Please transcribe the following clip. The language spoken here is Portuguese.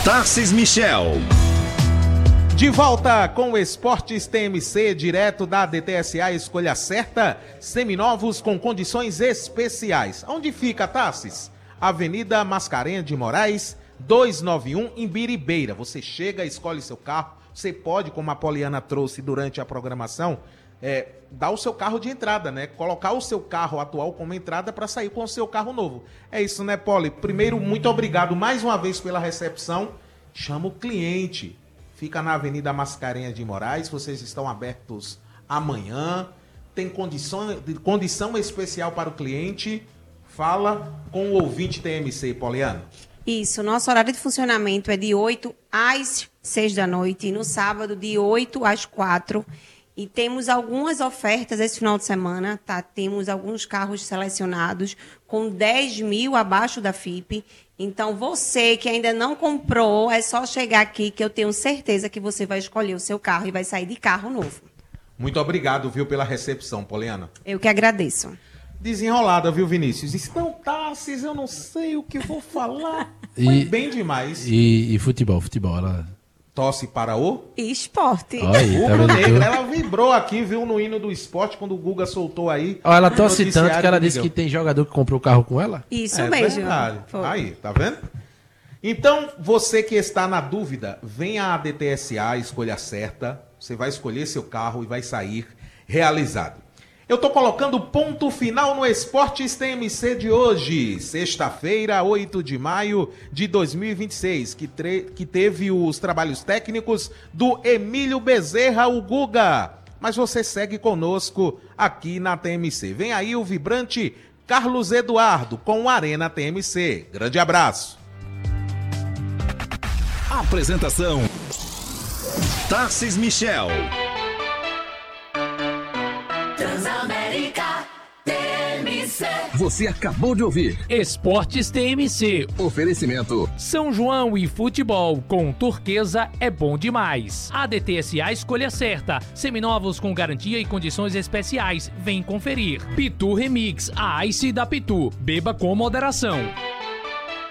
Tarcis Michel. De volta com o Esportes TMC, direto da DTSA Escolha Certa, seminovos com condições especiais. Onde fica, Tarcis? Avenida Mascarenhas de Moraes, 291, em Biribeira. Você chega, escolhe seu carro, você pode, como a Poliana trouxe durante a programação, dar o seu carro de entrada, né? Colocar o seu carro atual como entrada para sair com o seu carro novo. É isso, né, Poli? Primeiro, muito obrigado mais uma vez pela recepção. Chama o cliente. Fica na Avenida Mascarenhas de Moraes. Vocês estão abertos amanhã. Tem condição especial para o cliente. Fala com o ouvinte TMC, Poliana. Isso, nosso horário de funcionamento é de 8 às 6 da noite e no sábado de 8 às 4. E temos algumas ofertas esse final de semana, tá? Temos alguns carros selecionados com 10 mil abaixo da FIP. Então, você que ainda não comprou, é só chegar aqui que eu tenho certeza que você vai escolher o seu carro e vai sair de carro novo. Muito obrigado, viu, pela recepção, Poliana. Eu que agradeço. Desenrolada, viu, Vinícius? Disse, não, Tarcis, eu não sei o que vou falar. Foi bem demais. E futebol, ela... Tosse para o... Esporte. Aí, Rubro Negra, ela vibrou aqui, viu, no hino do esporte, quando o Guga soltou aí. Ó, ela tosse tanto que ela disse que tem jogador que comprou o carro com ela. Isso mesmo. Verdade. Aí, tá vendo? Então, você que está na dúvida, venha à DTSA, escolha certa. Você vai escolher seu carro e vai sair realizado. Eu tô colocando ponto final no Esportes TMC de hoje, sexta-feira, 8 de maio de 2026, que teve os trabalhos técnicos do Emílio Bezerra, o Guga. Mas você segue conosco aqui na TMC. Vem aí o vibrante Carlos Eduardo com o Arena TMC. Grande abraço. Apresentação: Tarcis Michel. Transamérica TMC. Você acabou de ouvir Esportes TMC. Oferecimento São João e futebol com Turquesa é bom demais. A DTSA Escolha Certa. Seminovos com garantia e condições especiais. Vem conferir. Pitu Remix, a Ice da Pitu. Beba com moderação.